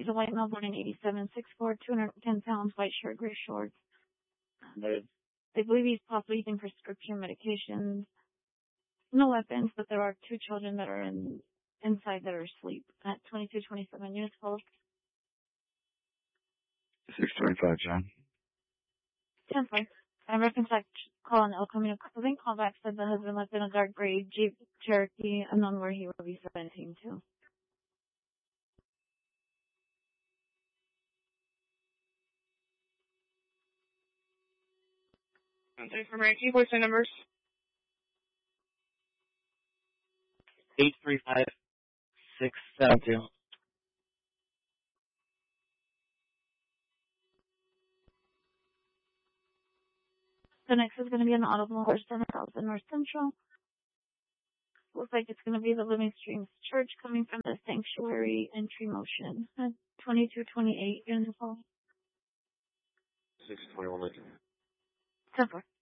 He's a white male born in 87, 6'4", 210 pounds, white shirt, gray shorts. They believe he's possibly using prescription medications. No weapons, but there are 2 children that are inside that are asleep at 2227 units close. 625, John. 10-4. I reconciled call on El Camino Clothing. Callback said the husband left in a dark gray Jeep Cherokee, unknown where he will be spending to. Thanks for my keyboard numbers. 835672. The next is going to be an audible horse center out in North Central. Looks like it's going to be the Living Streams Church coming from the Sanctuary Entry Motion at 2228 Uniform. 621 Lincoln. 10-4.